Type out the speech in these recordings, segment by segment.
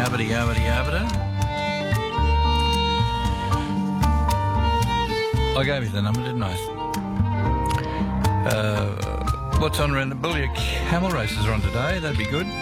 Yabbity, yabbity, yabbity. I gave you the number, didn't I? What's on around the Bullier camel races are on today. That'd be good.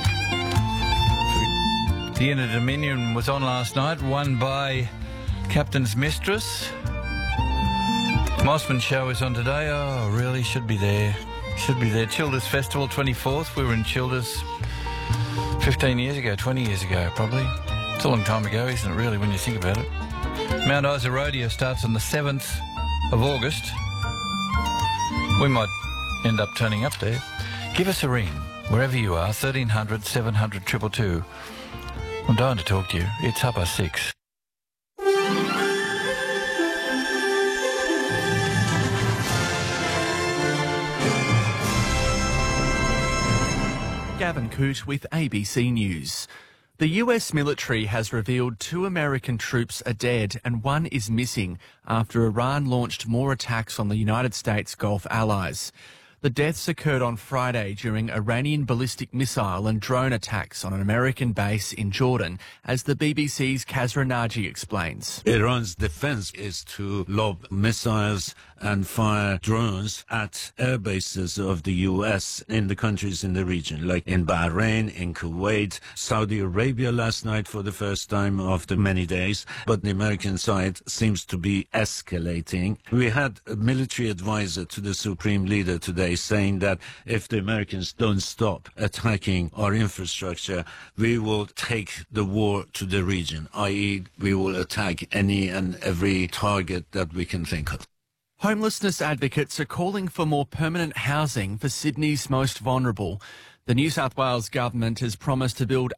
The Inter Dominion was on last night, won by Captain's Mistress. Mossman Show is on today. Oh, really? Should be there. Should be there. Childers Festival, 24th. We were in Childers 15 years ago, 20 years ago, probably. It's a long time ago, isn't it, really, when you think about it? Mount Isa Rodeo starts on the 7th of August. We might end up turning up there. Give us a ring, wherever you are, 1300 700 222. I'm dying to talk to you. It's 6:30. Gavin Coote with ABC News. The US military has revealed 2 American troops are dead and 1 is missing after Iran launched more attacks on the United States Gulf allies. The deaths occurred on Friday during Iranian ballistic missile and drone attacks on an American base in Jordan, as the BBC's Kazra Naji explains. Iran's defense is to lob missiles and fire drones at air bases of the U.S. in the countries in the region, like in Bahrain, in Kuwait, Saudi Arabia last night for the first time after many days. But the American side seems to be escalating. We had a military advisor to the Supreme Leader today saying that if the Americans don't stop attacking our infrastructure, we will take the war to the region, i.e. we will attack any and every target that we can think of. Homelessness advocates are calling for more permanent housing for Sydney's most vulnerable. The New South Wales government has promised to build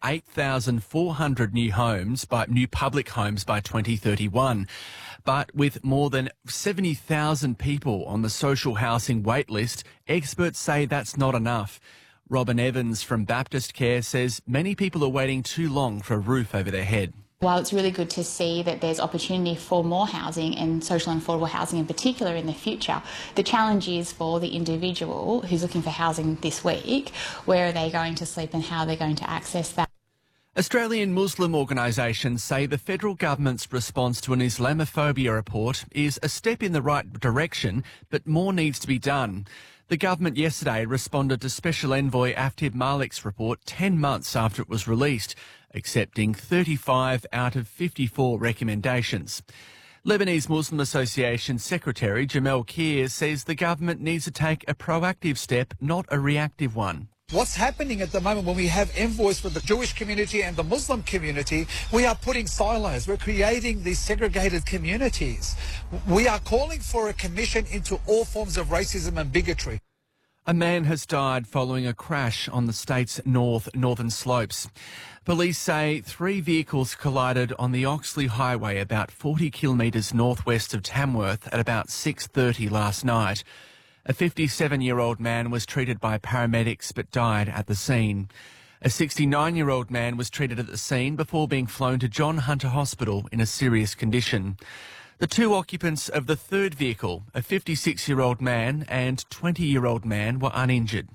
8,400 new public homes by 2031. But with more than 70,000 people on the social housing wait list, experts say that's not enough. Robin Evans from Baptist Care says many people are waiting too long for a roof over their head. While it's really good to see that there's opportunity for more housing and social and affordable housing in particular in the future, the challenge is for the individual who's looking for housing this week, where are they going to sleep and how they're going to access that. Australian Muslim organisations say the federal government's response to an Islamophobia report is a step in the right direction, but more needs to be done. The government yesterday responded to Special Envoy Aftib Malik's report 10 months after it was released, accepting 35 out of 54 recommendations. Lebanese Muslim Association Secretary Jamel Keir says the government needs to take a proactive step, not a reactive one. What's happening at the moment when we have envoys for the Jewish community and the Muslim community, we are putting silos. We're creating these segregated communities. We are calling for a commission into all forms of racism and bigotry. A man has died following a crash on the state's northern slopes. Police say 3 vehicles collided on the Oxley Highway about 40 kilometres northwest of Tamworth at about 6:30 last night. A 57-year-old man was treated by paramedics but died at the scene. A 69-year-old man was treated at the scene before being flown to John Hunter Hospital in a serious condition. The 2 occupants of the 3rd vehicle, a 56-year-old man and 20-year-old man, were uninjured.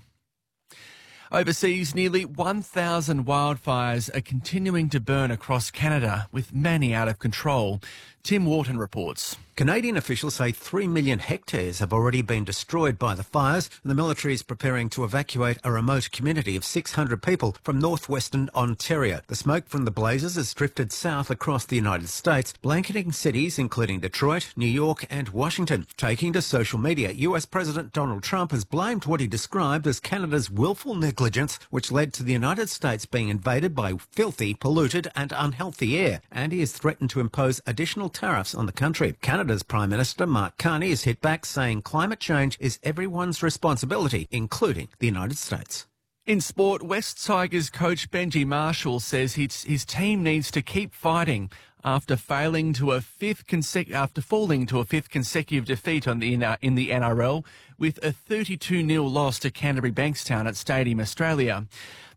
Overseas, nearly 1,000 wildfires are continuing to burn across Canada, with many out of control. Tim Wharton reports. Canadian officials say 3 million hectares have already been destroyed by the fires, and the military is preparing to evacuate a remote community of 600 people from northwestern Ontario. The smoke from the blazes has drifted south across the United States, blanketing cities including Detroit, New York and Washington. Taking to social media, US President Donald Trump has blamed what he described as Canada's willful negligence, which led to the United States being invaded by filthy, polluted and unhealthy air, and he has threatened to impose additional tariffs on the country. Canada's Prime Minister Mark Carney has hit back, saying climate change is everyone's responsibility, including the United States. In sport, West Tigers coach Benji Marshall says his team needs to keep fighting after falling to a fifth consecutive defeat in the NRL with a 32-0 loss to Canterbury Bankstown at Stadium Australia.